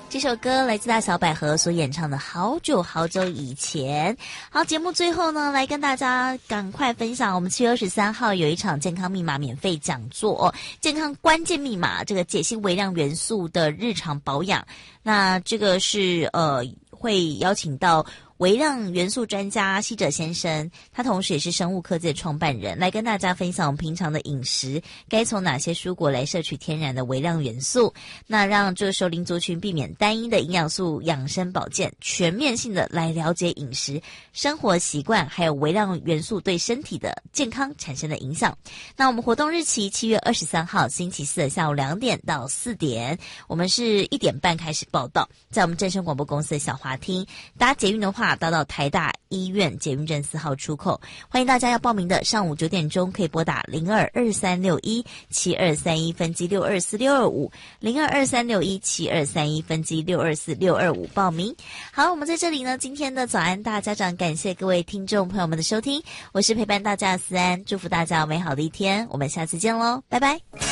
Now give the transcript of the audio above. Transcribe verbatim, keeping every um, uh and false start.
这首歌来自大小百合所演唱的《好久好久以前》。好，节目最后呢，来跟大家赶快分享，我们七月二十三号有一场健康密码免费讲座，哦、健康关键密码，这个解析微量元素的日常保养。那这个是呃会邀请到微量元素专家西哲先生，他同时也是生物科技的创办人，来跟大家分享我们平常的饮食该从哪些蔬果来摄取天然的微量元素，那让这个熟龄族群避免单一的营养素养生保健，全面性的来了解饮食、生活习惯还有微量元素对身体的健康产生的影响。那我们活动日期七月二十三号星期四的下午两点到四点，我们是一点半开始报到，在我们正声广播公司的小华厅。搭捷运的话搭到台大医院捷运站四号出口，欢迎大家要报名的，上午九点钟可以拨打零二二三六一七二三一分机六二四六二五零二二三六一七二三一分机六二四六二五报名。好，我们在这里呢，今天的早安大家长，感谢各位听众朋友们的收听，我是陪伴大家的思安，祝福大家有美好的一天，我们下次见喽，拜拜。